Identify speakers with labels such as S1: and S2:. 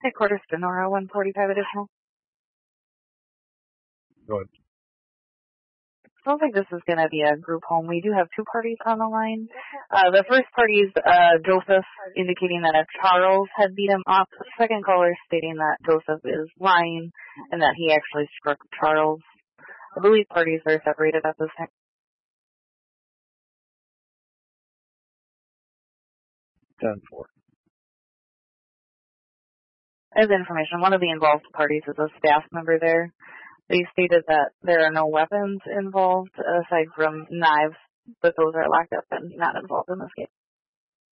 S1: Headquarters to Nora, 145 additional.
S2: Go ahead.
S1: Sounds like this is going to be a group home. We do have two parties on the line. The first party is Joseph, indicating that Charles had beat him up. The second caller stating that Joseph is lying and that he actually struck Charles. I believe parties are separated at this time.
S2: 10-4.
S1: As information, one of the involved parties is a staff member there. They stated that there are no weapons involved aside from knives, but those are locked up and not involved in this case.